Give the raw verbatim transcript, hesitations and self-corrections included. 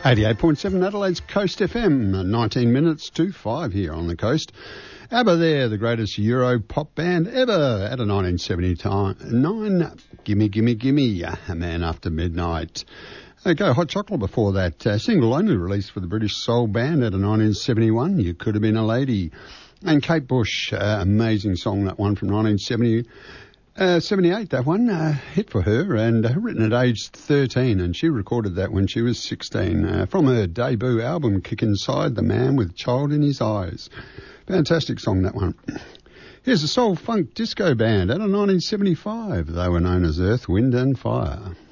eighty-eight point seven Adelaide's Coast F M, nineteen minutes to five here on the coast. ABBA there, the greatest Euro pop band ever at a nineteen seventy-nine. Gimme, gimme, gimme, A Man After Midnight. Okay, Hot Chocolate before that. Uh, single only released for the British Soul Band at a nineteen seventy-one. You Could Have Been a Lady. And Kate Bush, uh, amazing song, that one from nineteen seventy. Uh, seventy-eight, that one, uh, hit for her, and uh, written at age thirteen, and she recorded that when she was sixteen, uh, from her debut album, Kick Inside, The Man with Child in His Eyes. Fantastic song, that one. Here's a soul funk disco band out of nineteen seventy-five. They were known as Earth, Wind and Fire.